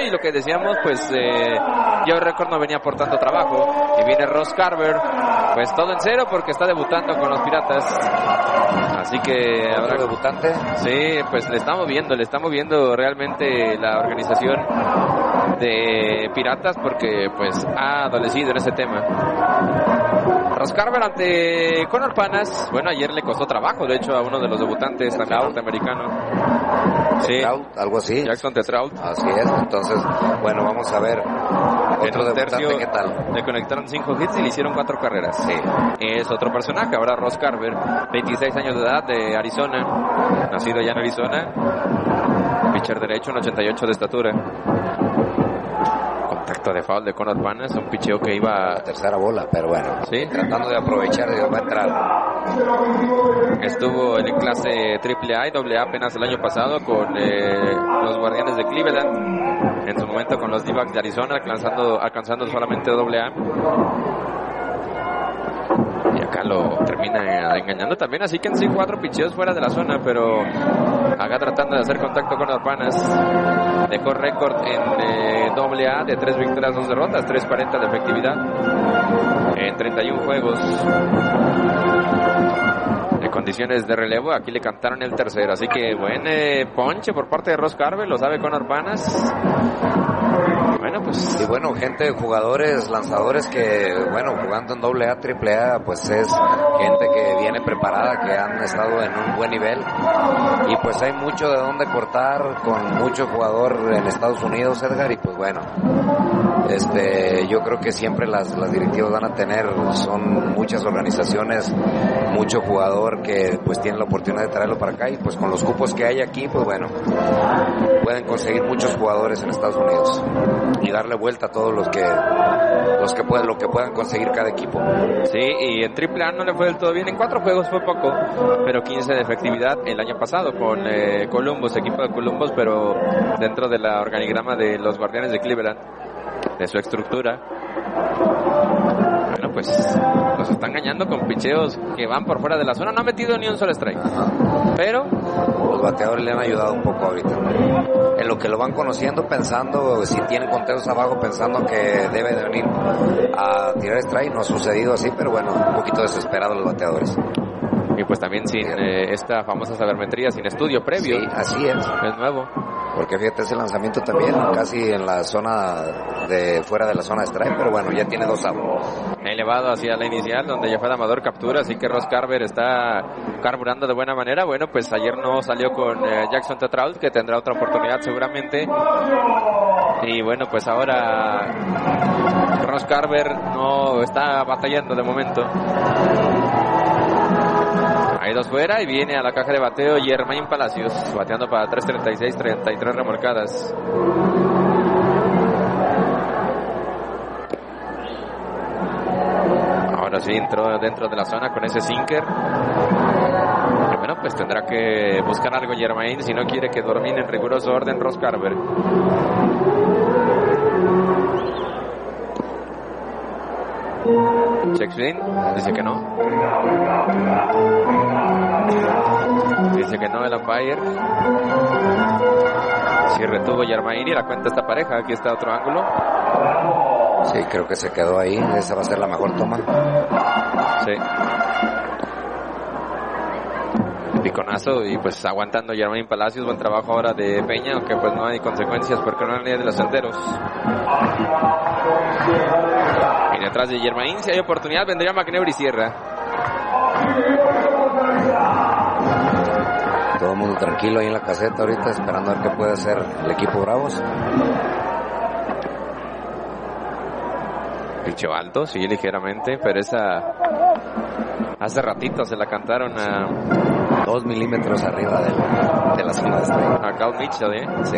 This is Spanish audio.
y lo que decíamos, pues Joe Record no venía aportando trabajo, y viene Ross Carver, pues todo en cero porque está debutando con los Piratas, así que habrá debutante. Sí, pues le estamos viendo realmente la organización de Piratas porque pues ha adolecido en ese tema. Ross Carver ante Conor Panas. Bueno, ayer le costó trabajo, de hecho, a uno de los debutantes también norteamericano. Sí, Trout, algo así. Jackson Trout. Así es, entonces, bueno, vamos a ver. Otro debutante, ¿qué tal? Le conectaron 5 hits y le hicieron 4 carreras. Sí. Es otro personaje, ahora Ross Carver, 26 años de edad, de Arizona, nacido ya en Arizona. Pitcher derecho, un 88 de estatura. Contacto de foul de Conor Panas, un picheo que iba a tercera bola, pero bueno, ¿sí? Tratando de aprovechar y va a entrar. Estuvo en clase AAA y AA apenas el año pasado con los Guardianes de Cleveland, en su momento con los D-backs de Arizona, alcanzando solamente AA. Y acá lo termina engañando también, así que en sí 4 picheos fuera de la zona, pero acá tratando de hacer contacto con Arpanas. Dejó récord en AA de 3 victorias, 2 derrotas, 3.40 de efectividad en 31 juegos. En condiciones de relevo, aquí le cantaron el tercero, así que buen ponche por parte de Ross Carver, lo sabe Conor Panas. Bueno, pues. Y bueno, jugadores, lanzadores que, bueno, jugando en AA, AAA, pues es gente que viene preparada, que han estado en un buen nivel. Y pues hay mucho de dónde cortar con mucho jugador en Estados Unidos, Edgar, y pues bueno. Yo creo que siempre las directivas van a tener, son muchas organizaciones, mucho jugador que pues tienen la oportunidad de traerlo para acá y pues con los cupos que hay aquí, pues bueno, pueden conseguir muchos jugadores en Estados Unidos y darle vuelta a todos lo que puedan conseguir cada equipo. Sí, y en AAA no le fue del todo bien, en 4 juegos fue poco, pero 15 de efectividad el año pasado con Columbus, equipo de Columbus, pero dentro de la organigrama de los Guardianes de Cleveland, de su estructura. Bueno, pues los está engañando con picheos que van por fuera de la zona. No ha metido ni un solo strike. Pero los bateadores le han ayudado un poco ahorita. En lo que lo van conociendo, pensando, si tienen conteos abajo, pensando que debe de venir a tirar strike. No ha sucedido así, pero bueno, un poquito desesperado los bateadores. Y pues también sin esta famosa sabermetría, sin estudio previo. Sí, así es. Es nuevo. Porque fíjate, ese lanzamiento también casi en la zona de fuera de la zona de strike, pero bueno, ya tiene 2 outs. Elevado hacia la inicial, donde ya fue Amador captura, así que Ross Carver está carburando de buena manera. Bueno, pues ayer no salió con Jackson Trout, que tendrá otra oportunidad seguramente. Y bueno, pues ahora Ross Carver no está batallando de momento. Hay 2 fuera y viene a la caja de bateo Yermain Palacios, bateando para 3.36, 33 remolcadas. Ahora sí entró dentro de la zona con ese sinker. Y bueno, pues tendrá que buscar algo Yermain si no quiere que domine en riguroso orden Ross Carver. Check swing, dice que no. Dice que no el umpire. Si retuvo Yermain y la cuenta esta pareja. Aquí está otro ángulo. Sí, creo que se quedó ahí. Esa va a ser la mejor toma. Sí. Piconazo y pues aguantando Yermain Palacios. Buen trabajo ahora de Peña, aunque pues no hay consecuencias porque no hay línea de los senderos. Y detrás de Yermain, si hay oportunidad, vendría McNever y cierra. Todo el mundo tranquilo ahí en la caseta ahorita, esperando a ver qué puede hacer el equipo Bravos. Picheo alto, sí, ligeramente, pero esa hace ratito se la cantaron a 2 milímetros arriba de la zona de strike. A Cal Mitchell, Sí.